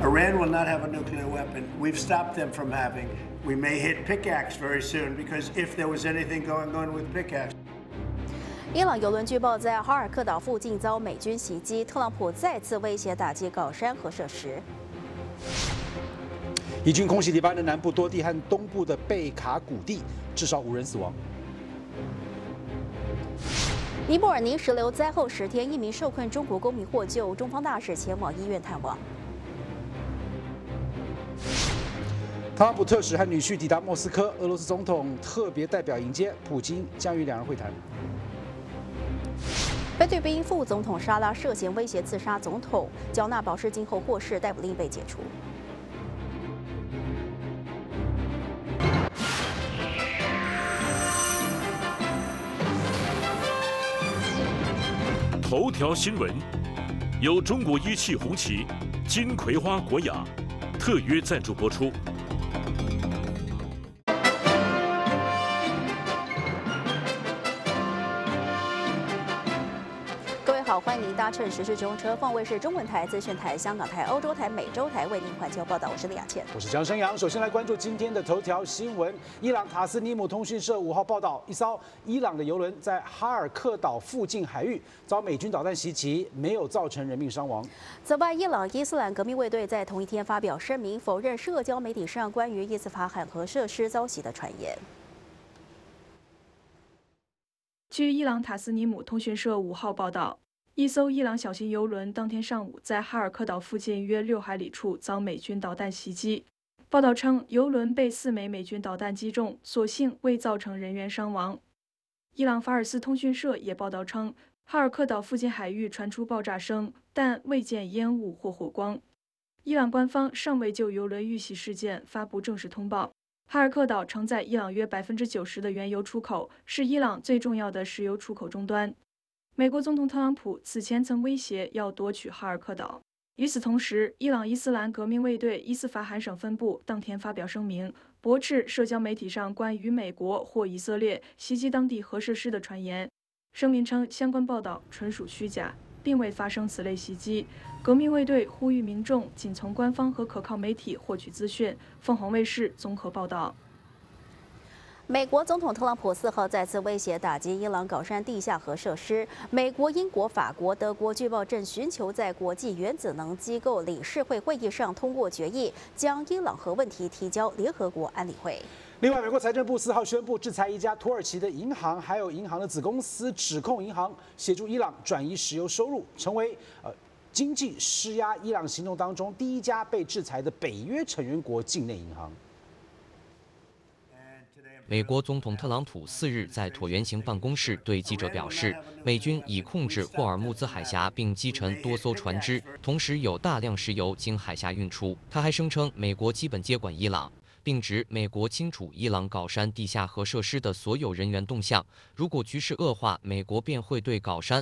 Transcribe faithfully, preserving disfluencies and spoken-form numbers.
Iran will not have a nuclear weapon. We've stopped them from having. We may hit pickaxe very soon because if there was anything going on with pickaxe. 伊朗油轮据报在哈尔克岛附近遭美军袭击，特朗普再次威胁打击高山核设施。 以军空袭黎巴嫩南部多地和东部的贝卡谷地，至少五人死亡。 尼泊尔泥石流灾后十天，一名受困中国公民获救，中方大使前往医院探望。 特朗普特使和女婿抵达莫斯科，俄罗斯总统特别代表迎接，普京将与两人会谈。 菲律宾副总统沙拉涉嫌威胁刺杀总统，缴纳保释金后获释，逮捕令被解除。 头条新闻由中国一汽红旗、金葵花国雅特约赞助播出。 各位好，欢迎您搭乘时事中车，凤卫视中文台、资讯台、香港台、欧洲台、美洲台为您环球报道。我是李雅倩， 我是江生阳。首先来关注今天的头条新闻：伊朗塔斯尼姆通讯社五号报道，一艘伊朗的油轮在哈尔克岛附近海域遭美军导弹袭击，没有造成人命伤亡。 此外，伊朗伊斯兰革命卫队在同一天发表声明，否认社交媒体上关于伊斯法罕核设施遭袭的传言。 据伊朗塔斯尼姆通讯社五号报道，一艘伊朗小型油轮当天上午在哈尔克岛附近约六海里处遭美军导弹袭击。报道称，油轮被四枚美军导弹击中，所幸未造成人员伤亡。伊朗法尔斯通讯社也报道称，哈尔克岛附近海域传出爆炸声，但未见烟雾或火光。伊朗官方尚未就油轮遇袭事件发布正式通报。 哈尔克岛承载伊朗约百分之九十的原油出口，是伊朗最重要的石油出口终端。美国总统特朗普此前曾威胁要夺取哈尔克岛。与此同时，伊朗伊斯兰革命卫队伊斯法罕省分部当天发表声明，驳斥社交媒体上关于美国或以色列袭击当地核设施的传言。声明称，相关报道纯属虚假，并未发生此类袭击。 革命卫队呼吁民众仅从官方和可靠媒体获取资讯。凤凰卫视综合报道。 美国总统特朗普四号再次威胁打击伊朗搞山地下核设施。美国、英国、法国、德国据报正寻求在国际原子能机构理事会会议上通过决议，将伊朗核问题提交联合国安理会。 另外，美国财政部四号宣布制裁一家土耳其的银行，还有银行的子公司，指控银行协助伊朗转移石油收入，成为呃。 经济施压伊朗行动当中，第一家被制裁的北约成员国境内银行。 美国总统特朗普四日在椭圆形办公室对记者表示，美军已控制霍尔木兹海峡并击沉多艘船只，同时有大量石油经海峡运出。他还声称，美国基本接管伊朗。 并指美国清楚伊朗搞山地下核设施的所有人员动向，如果局势恶化，美国便会对搞山